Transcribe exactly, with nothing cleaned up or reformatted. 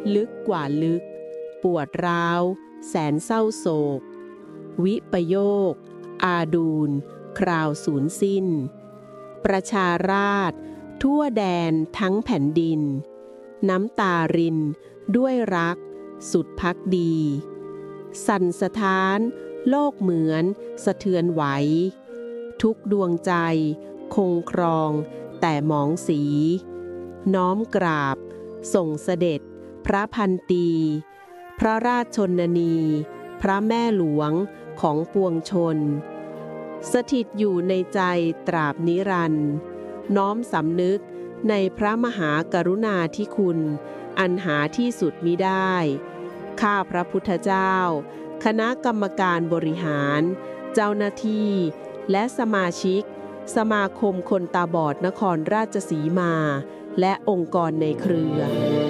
ลึกกว่าลึกปวดร้าวแสนเศร้าโศกวิปโยคอาดูลคราวสูญสิ้นประชาราษฎร์ทั่วแดนทั้งแผ่นดินน้ำตารินด้วยรักสุดพักดีสั่นสะท้านโลกเหมือนสะเทือนไหวทุกดวงใจคงครองแต่หมองสีน้อมกราบส่งเสด็จพระพันตีพระราชชนนีพระแม่หลวงของปวงชนสถิตอยู่ในใจตราบนิรันดร์น้อมสำนึกในพระมหากรุณาธิคุณอันหาที่สุดมิได้ข้าพระพุทธเจ้าคณะกรรมการบริหารเจ้าหน้าที่และสมาชิกสมาคมคนตาบอดนครราชสีมาและองค์กรในเครือ